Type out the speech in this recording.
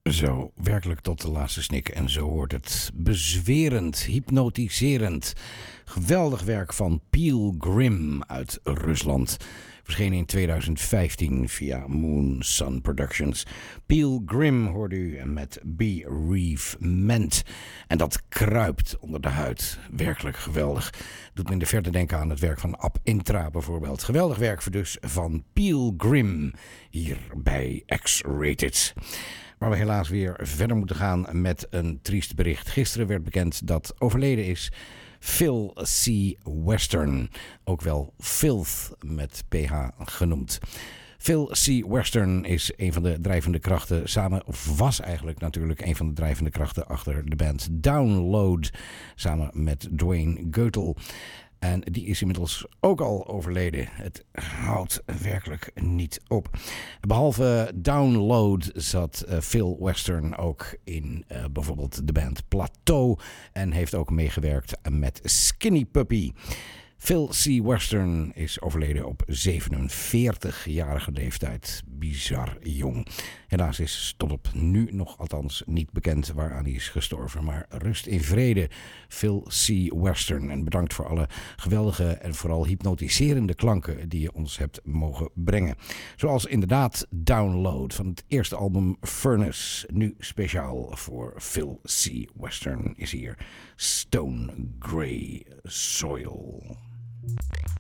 Zo, werkelijk tot de laatste snik. En zo hoort het. Bezwerend, hypnotiserend. Geweldig werk van Pilgrim uit Rusland. Verschenen in 2015 via Moon Sun Productions. Pilgrim hoorde u met Bereavement. En dat kruipt onder de huid. Werkelijk geweldig. Doet me in de verte denken aan het werk van Ab Intra bijvoorbeeld. Geweldig werk dus van Pilgrim hier bij X-Rated. Waar we helaas weer verder moeten gaan met een triest bericht. Gisteren werd bekend dat overleden is Phil C. Western. Ook wel Filth met PH genoemd. Phil C. Western is een van de drijvende krachten of was eigenlijk natuurlijk een van de drijvende krachten achter de band Download. Samen met Dwayne Geutel. En die is inmiddels ook al overleden. Het houdt werkelijk niet op. Behalve Download zat Phil Western ook in bijvoorbeeld de band Plateau. En heeft ook meegewerkt met Skinny Puppy. Phil C. Western is overleden op 47-jarige leeftijd. Bizar jong. Helaas is tot op nu nog althans niet bekend waaraan hij is gestorven. Maar rust in vrede, Phil C. Western. En bedankt voor alle geweldige en vooral hypnotiserende klanken die je ons hebt mogen brengen. Zoals inderdaad Download van het eerste album Furnace. Nu speciaal voor Phil C. Western is hier Stone Grey Soil.